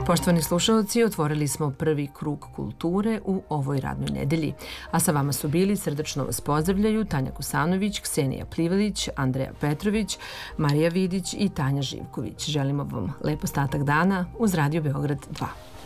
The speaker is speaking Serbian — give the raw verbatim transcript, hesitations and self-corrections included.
Poštovani slušalci, otvorili smo prvi krug kulture u ovoj radnoj nedelji. A sa vama su bili, srdačno vas pozdravljaju, Tanja Kusanović, Ksenija Plivalić, Andreja Petrović, Marija Vidić i Tanja Živković. Želimo vam lep ostatak dana uz Radio Beograd dva.